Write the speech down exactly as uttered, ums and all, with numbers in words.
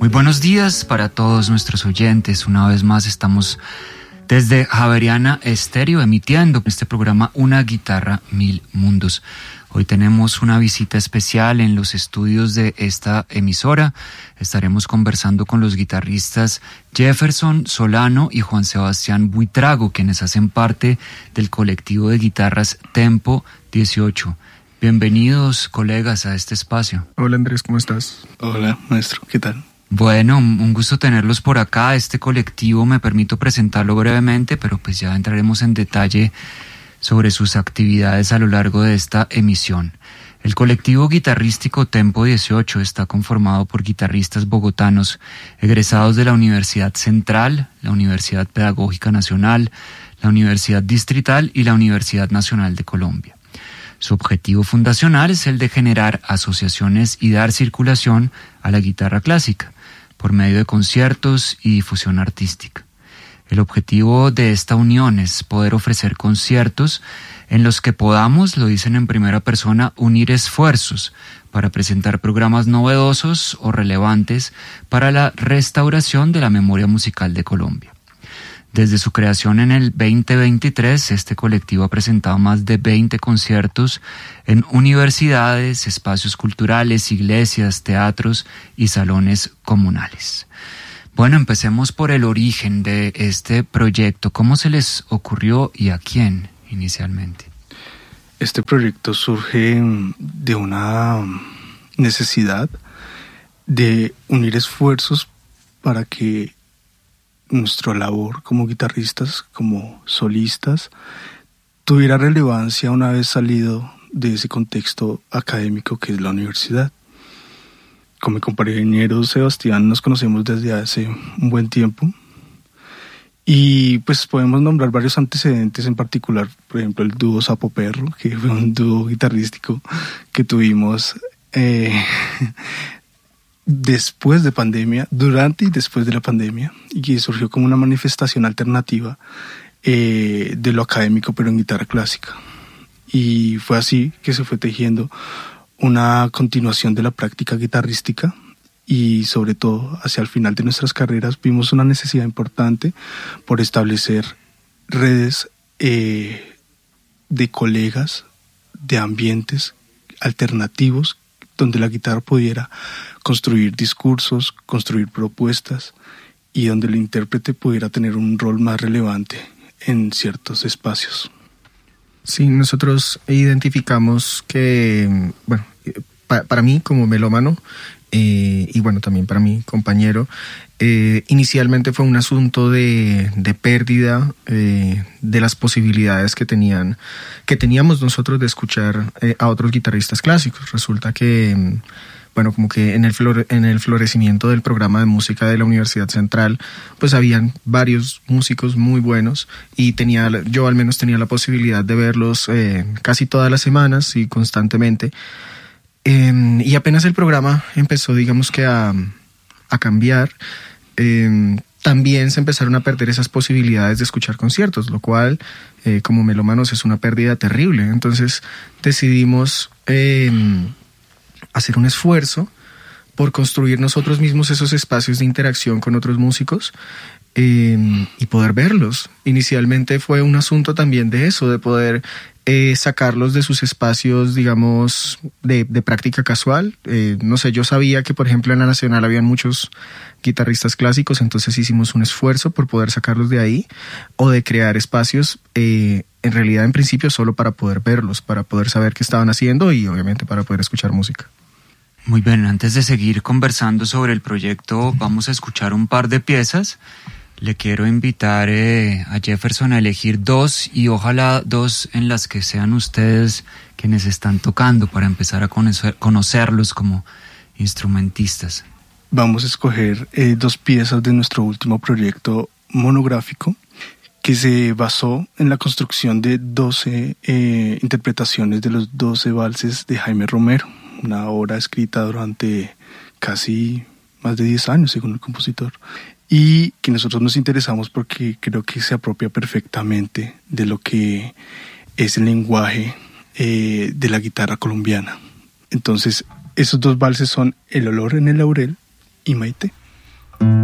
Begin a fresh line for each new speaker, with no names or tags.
Muy buenos días para todos nuestros oyentes. Una vez más estamos desde Javeriana Estéreo emitiendo este programa Una Guitarra, Mil Mundos. Hoy tenemos una visita especial en los estudios de esta emisora. Estaremos conversando con los guitarristas Jefferson Solano y Juan Sebastián Buitrago, quienes hacen parte del colectivo de guitarras Tempo dieciocho. Bienvenidos, colegas, a este espacio.
Hola Andrés, ¿cómo estás?
Hola, maestro, ¿qué tal?
Bueno, un gusto tenerlos por acá. Este colectivo, me permito presentarlo brevemente, pero pues ya entraremos en detalle sobre sus actividades a lo largo de esta emisión. El colectivo guitarrístico Tempo dieciocho está conformado por guitarristas bogotanos egresados de la Universidad Central, la Universidad Pedagógica Nacional, la Universidad Distrital y la Universidad Nacional de Colombia. Su objetivo fundacional es el de generar asociaciones y dar circulación a la guitarra clásica por medio de conciertos y difusión artística. El objetivo de esta unión es poder ofrecer conciertos en los que podamos, lo dicen en primera persona, unir esfuerzos para presentar programas novedosos o relevantes para la restauración de la memoria musical de Colombia. Desde su creación en el veinte veintitrés, este colectivo ha presentado más de veinte conciertos en universidades, espacios culturales, iglesias, teatros y salones comunales. Bueno, empecemos por el origen de este proyecto. ¿Cómo se les ocurrió y a quién inicialmente?
Este proyecto surge de una necesidad de unir esfuerzos para que nuestra labor como guitarristas, como solistas, tuviera relevancia una vez salido de ese contexto académico que es la universidad. Con mi compañero Sebastián nos conocemos desde hace un buen tiempo y pues podemos nombrar varios antecedentes, en particular, por ejemplo, el dúo Sapo Perro, que fue un dúo guitarrístico que tuvimos eh, después de pandemia, durante y después de la pandemia, y que surgió como una manifestación alternativa eh, de lo académico pero en guitarra clásica. Y fue así que se fue tejiendo una continuación de la práctica guitarrística y sobre todo hacia el final de nuestras carreras vimos una necesidad importante por establecer redes eh, de colegas, de ambientes alternativos donde la guitarra pudiera construir discursos, construir propuestas y donde el intérprete pudiera tener un rol más relevante en ciertos espacios.
Sí, nosotros identificamos que, bueno, pa- para mí como melómano eh, y bueno, también para mi compañero, eh, inicialmente fue un asunto de, de pérdida eh, de las posibilidades que tenían, que teníamos nosotros de escuchar eh, a otros guitarristas clásicos. Resulta que, bueno, como que en el, flore- en el florecimiento del programa de música de la Universidad Central, pues habían varios músicos muy buenos y tenía, yo al menos tenía la posibilidad de verlos eh, casi todas las semanas y constantemente. Eh, y apenas el programa empezó, digamos que a, a cambiar, eh, también se empezaron a perder esas posibilidades de escuchar conciertos, lo cual, eh, como melómanos, es una pérdida terrible. Entonces decidimos Eh, hacer un esfuerzo por construir nosotros mismos esos espacios de interacción con otros músicos eh, y poder verlos. Inicialmente fue un asunto también de eso, de poder eh, sacarlos de sus espacios, digamos, de, de práctica casual. Eh, no sé, yo sabía que, por ejemplo, en la Nacional habían muchos guitarristas clásicos, entonces hicimos un esfuerzo por poder sacarlos de ahí o de crear espacios eh, en realidad, en principio, solo para poder verlos, para poder saber qué estaban haciendo y obviamente para poder escuchar música.
Muy bien, antes de seguir conversando sobre el proyecto, vamos a escuchar un par de piezas. Le quiero invitar eh, a Jefferson a elegir dos y ojalá dos en las que sean ustedes quienes están tocando para empezar a conocer, conocerlos como instrumentistas.
Vamos a escoger eh, dos piezas de nuestro último proyecto monográfico que se basó en la construcción de doce eh, interpretaciones de los doce valses de Jaime Romero, una obra escrita durante casi más de diez años, según el compositor, y que nosotros nos interesamos porque creo que se apropia perfectamente de lo que es el lenguaje eh, de la guitarra colombiana. Entonces, esos dos valses son El olor en el laurel y Maite.